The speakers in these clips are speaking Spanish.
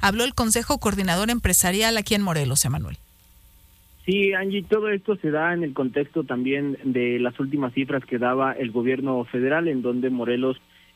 habló el Consejo Coordinador Empresarial aquí en Morelos, Emanuel. Sí, Angie, todo esto se da en el contexto también de las últimas cifras que daba el gobierno federal, en donde Morelos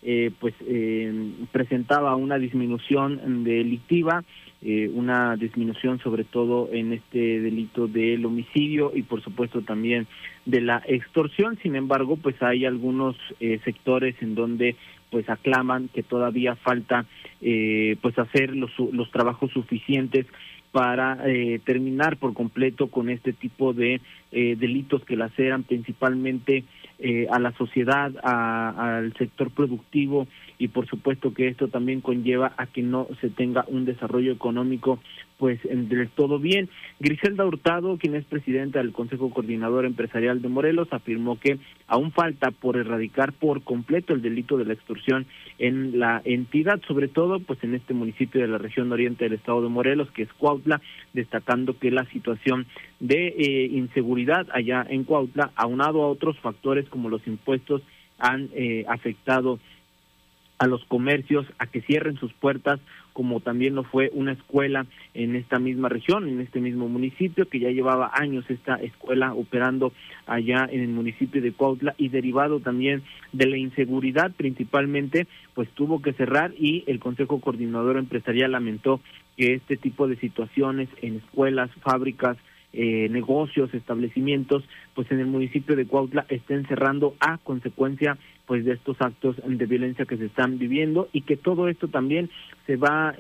presentaba una disminución delictiva, una disminución sobre todo en este delito del homicidio y por supuesto también de la extorsión. Sin embargo, pues hay algunos sectores en donde pues aclaman que todavía falta pues hacer los trabajos suficientes para terminar por completo con este tipo de delitos que laceran principalmente a la sociedad, al sector productivo, y por supuesto que esto también conlleva a que no se tenga un desarrollo económico pues del todo bien. Griselda Hurtado, quien es presidenta del Consejo Coordinador Empresarial de Morelos, afirmó que aún falta por erradicar por completo el delito de la extorsión en la entidad, sobre todo pues en este municipio de la región oriente del estado de Morelos, que es Cuautla, destacando que la situación de inseguridad allá en Cuautla, aunado a otros factores como los impuestos, han afectado a los comercios a que cierren sus puertas, como también lo fue una escuela en esta misma región, en este mismo municipio, que ya llevaba años esta escuela operando allá en el municipio de Cuautla, y derivado también de la inseguridad principalmente, pues tuvo que cerrar, y el Consejo Coordinador Empresarial lamentó que este tipo de situaciones en escuelas, fábricas, negocios, establecimientos, pues en el municipio de Cuautla estén cerrando a consecuencia pues de estos actos de violencia que se están viviendo, y que todo esto también se va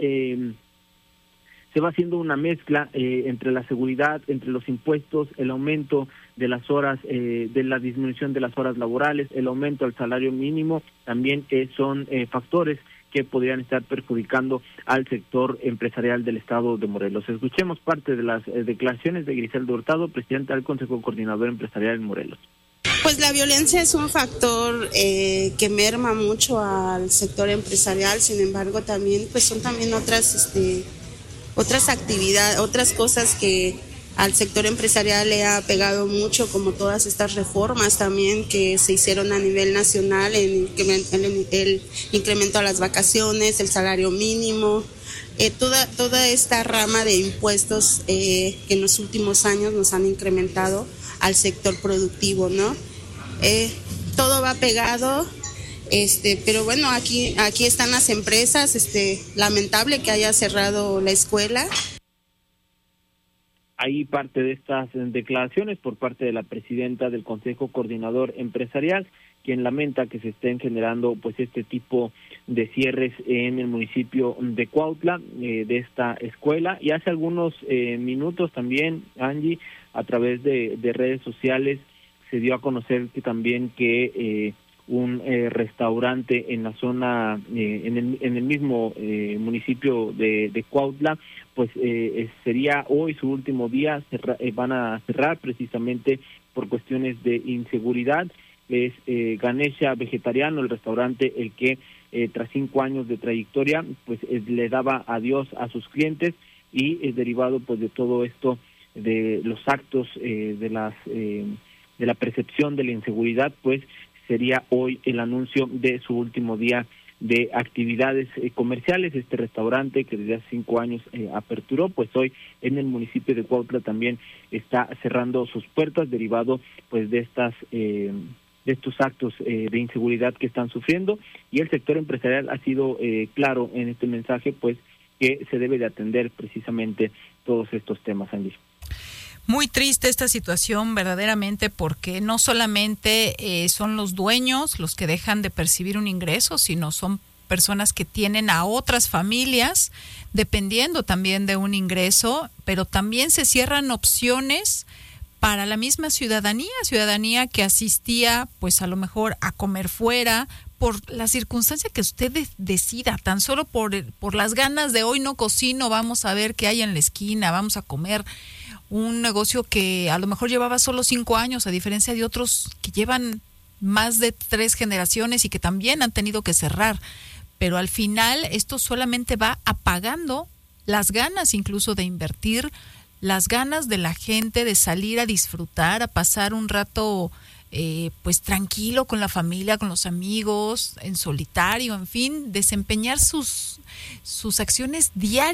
haciendo una mezcla entre la seguridad, entre los impuestos, el aumento de las horas, de la disminución de las horas laborales, el aumento al salario mínimo, también son factores que podrían estar perjudicando al sector empresarial del estado de Morelos. Escuchemos parte de las declaraciones de Griselda Hurtado, presidenta del Consejo Coordinador Empresarial en Morelos. Pues la violencia es un factor que merma mucho al sector empresarial. Sin embargo, también pues son también otras actividades, otras cosas que al sector empresarial le ha pegado mucho, como todas estas reformas también que se hicieron a nivel nacional, el incremento a las vacaciones, el salario mínimo, toda esta rama de impuestos que en los últimos años nos han incrementado al sector productivo, ¿no? Todo va pegado, pero bueno, aquí están las empresas, lamentable que haya cerrado la escuela. Hay parte de estas declaraciones por parte de la presidenta del Consejo Coordinador Empresarial, quien lamenta que se estén generando pues este tipo de cierres en el municipio de Cuautla, de esta escuela. Y hace algunos minutos también, Angie, a través de redes sociales se dio a conocer que también un restaurante en la zona, en el mismo municipio de Cuautla, pues sería hoy su último día, van a cerrar precisamente por cuestiones de inseguridad. Es Ganesha Vegetariano, el restaurante, el que tras 5 años de trayectoria, pues le daba adiós a sus clientes, y es derivado pues de todo esto, de los actos de la percepción de la inseguridad, pues sería hoy el anuncio de su último día de actividades comerciales. Este restaurante que desde hace 5 años aperturó, pues hoy en el municipio de Cuautla también está cerrando sus puertas, derivado pues de estos actos de inseguridad que están sufriendo, y el sector empresarial ha sido claro en este mensaje, pues que se debe de atender precisamente todos estos temas, Andy. Muy triste esta situación verdaderamente, porque no solamente son los dueños los que dejan de percibir un ingreso, sino son personas que tienen a otras familias dependiendo también de un ingreso, pero también se cierran opciones para la misma ciudadanía que asistía pues a lo mejor a comer fuera, por la circunstancia que usted decida, tan solo por las ganas de hoy no cocino, vamos a ver qué hay en la esquina, vamos a comer. Un negocio que a lo mejor llevaba solo 5 años, a diferencia de otros que llevan más de 3 generaciones y que también han tenido que cerrar. Pero al final esto solamente va apagando las ganas incluso de invertir, las ganas de la gente de salir a disfrutar, a pasar un rato pues tranquilo con la familia, con los amigos, en solitario, en fin, desempeñar sus acciones diarias.